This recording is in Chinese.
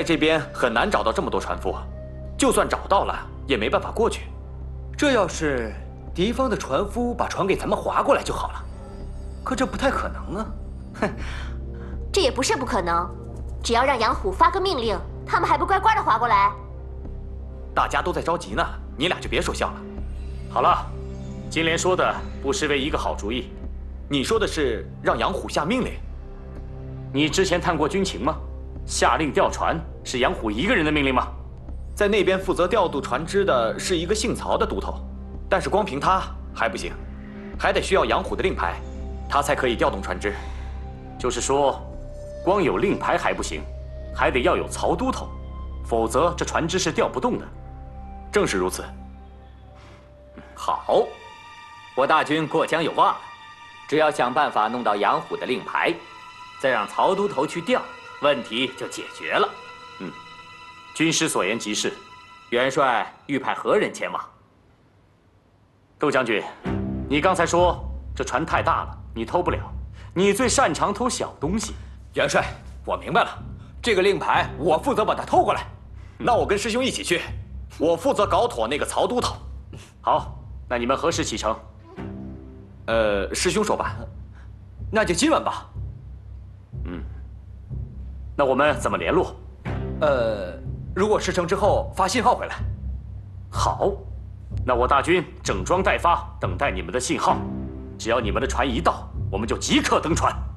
这边很难找到这么多船夫，就算找到了，也没办法过去。这要是敌方的船夫把船给咱们划过来就好了，可这不太可能啊！哼， 这也不是不可能，只要让杨虎发个命令，他们还不乖乖的划过来？ 大家都在着急呢，你俩就别说笑了。 好了，金莲说的不失为一个好主意。 你说的是让杨虎下命令？ 你之前探过军情吗？下令调船是杨虎一个人的命令吗？ 在那边负责调度船只的是一个姓曹的都头，但是光凭他还不行，还得需要杨虎的令牌，他才可以调动船只。 就是说，光有令牌还不行，还得要有曹都头，否则这船只是调不动的。 正是如此。 好，我大军过江有望了，只要想办法弄到杨虎的令牌，再让曹都头去调，问题就解决了。 军师所言极是。 元帅欲派何人前往？ 窦将军，你刚才说这船太大了，你偷不了，你最擅长偷小东西。 元帅，我明白了，这个令牌我负责把它偷过来。那我跟师兄一起去，我负责搞妥那个曹都头。 好，那你们何时启程？ 师兄说吧。那就今晚吧。 那我们怎么联络？ 如果事成之后发信号回来。 好，那我大军整装待发，等待你们的信号。只要你们的船一到，我们就即刻登船。